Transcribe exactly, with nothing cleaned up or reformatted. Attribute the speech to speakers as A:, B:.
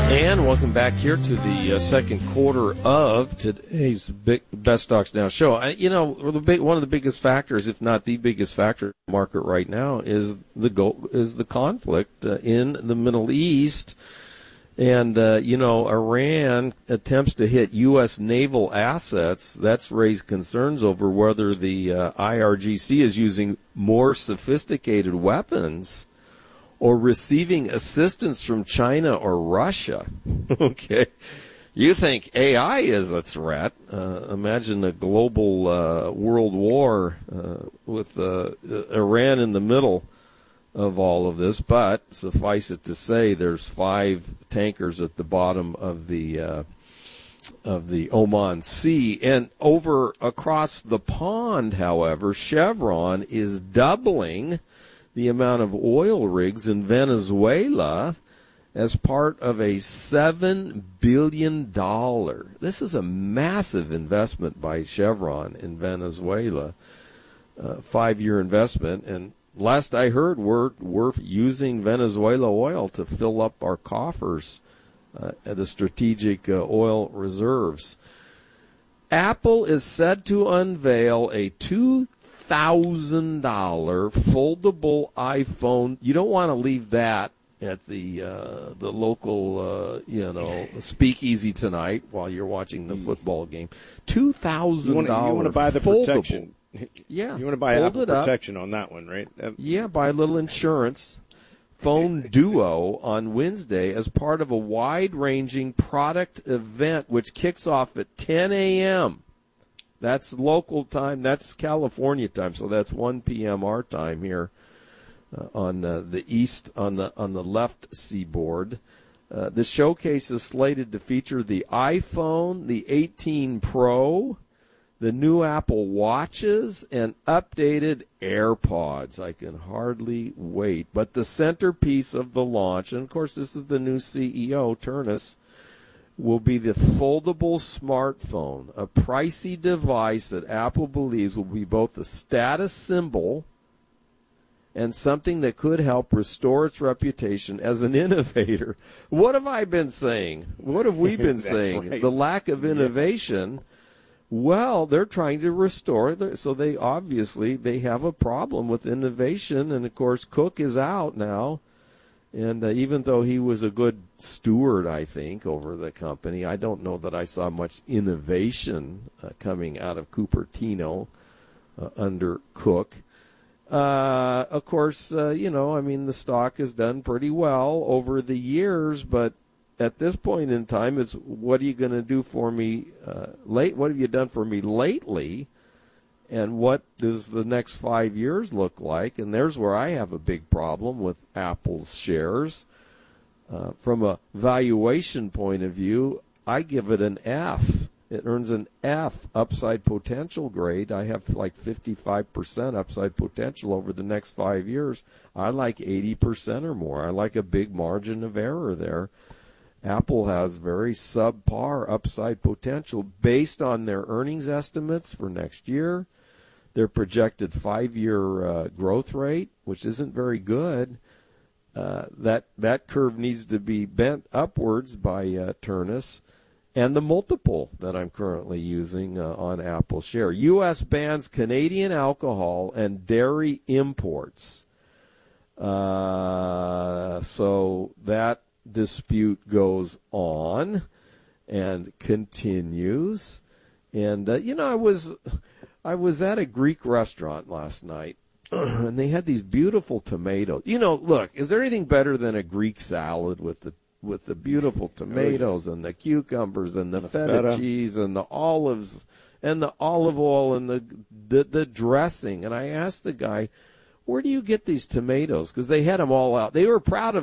A: And welcome back here to the uh, second quarter of today's big, Best Stocks Now show. I, you know, the big, one of the biggest factors, if not the biggest factor in the market right now, is the go, is the conflict uh, in the Middle East. And, uh, you know, Iran attempts to hit U S naval assets. That's raised concerns over whether the uh, I R G C is using more sophisticated weapons or receiving assistance from China or Russia. Okay. You think A I is a threat. Uh, imagine a global uh, world war uh, with uh, Iran in the middle of all of this. But suffice it to say, there's five tankers at the bottom of the uh, of the Oman Sea. And over across the pond, however, Chevron is doubling the amount of oil rigs in Venezuela as part of a seven billion dollars. This is a massive investment by Chevron in Venezuela, uh, five-year investment. And last I heard, we're, we're using Venezuela oil to fill up our coffers, uh, the strategic uh, oil reserves. Apple is said to unveil a two thousand dollars foldable iPhone. You don't want to leave that at the uh, the local, uh, you know, speakeasy tonight while you're watching the football game. Two thousand dollars.
B: You want to buy the
A: foldable.
B: protection.
A: Yeah,
B: you want to buy
A: Fold
B: Apple
A: it up.
B: protection on that one, right? Uh,
A: Yeah, buy a little insurance. Phone Duo on Wednesday as part of a wide-ranging product event which kicks off at ten a.m. That's local time. That's California time, so that's one p.m. our time here uh, on uh, the east, on the on the left seaboard. Uh, the showcase is slated to feature the iPhone, the eighteen Pro, the new Apple Watches, and updated AirPods. I can hardly wait. But the centerpiece of the launch, and of course this is the new C E O, Ternus, will be the foldable smartphone, a pricey device that Apple believes will be both a status symbol and something that could help restore its reputation as an innovator. What have I been saying? What have we been saying?
B: Right.
A: The lack of innovation. Well, they're trying to restore, the, so they obviously they have a problem with innovation, and of course Cook is out now. And uh, even though he was a good steward, I think, over the company, I don't know that I saw much innovation uh, coming out of Cupertino uh, under Cook. Uh, of course, uh, you know, I mean, the stock has done pretty well over the years, but at this point in time, it's what are you going to do for me uh, late? What have you done for me lately? And what does the next five years look like? And there's where I have a big problem with Apple's shares. Uh, from a valuation point of view, I give it an F. It earns an F, upside potential grade. I have like fifty-five percent upside potential over the next five years. I like eighty percent or more. I like a big margin of error there. Apple has very subpar upside potential based on their earnings estimates for next year. Their projected five-year uh, growth rate, which isn't very good, uh, that that curve needs to be bent upwards by uh, Ternus, and the multiple that I'm currently using uh, on Apple share. U S bans Canadian alcohol and dairy imports. Uh, so that dispute goes on and continues. And, uh, you know, I was... I was at a Greek restaurant last night, and they had these beautiful tomatoes. You know, look, is there anything better than a Greek salad with the with the beautiful tomatoes and the cucumbers and the, the feta, feta cheese and the olives and the olive oil and the, the the dressing? And I asked the guy, where do you get these tomatoes? Because they had them all out. They were proud of